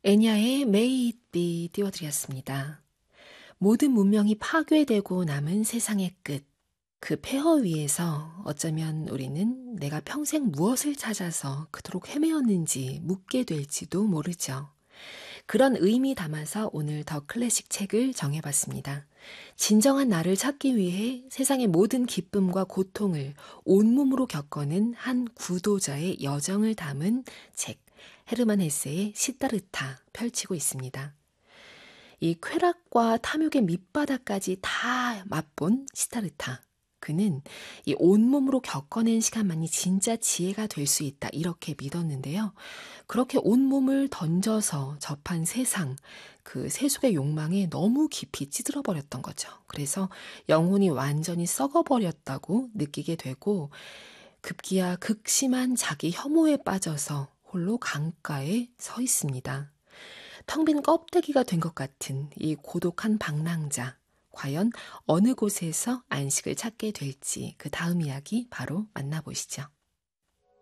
애니아의 May It Be 띄워드렸습니다. 모든 문명이 파괴되고 남은 세상의 끝. 그 폐허 위에서 어쩌면 우리는 내가 평생 무엇을 찾아서 그토록 헤매었는지 묻게 될지도 모르죠. 그런 의미 담아서 오늘 더 클래식 책을 정해봤습니다. 진정한 나를 찾기 위해 세상의 모든 기쁨과 고통을 온몸으로 겪어낸 한 구도자의 여정을 담은 책, 헤르만 헤세의 시타르타 펼치고 있습니다. 이 쾌락과 탐욕의 밑바닥까지 다 맛본 시타르타. 그는 이 온몸으로 겪어낸 시간만이 진짜 지혜가 될 수 있다. 이렇게 믿었는데요. 그렇게 온몸을 던져서 접한 세상, 그 세속의 욕망에 너무 깊이 찌들어 버렸던 거죠. 그래서 영혼이 완전히 썩어버렸다고 느끼게 되고 급기야 극심한 자기 혐오에 빠져서 홀로 강가에 서 있습니다. 텅 빈 껍데기가 된 것 같은 이 고독한 방랑자. 과연 어느 곳에서 안식을 찾게 될지 그 다음 이야기 바로 만나보시죠.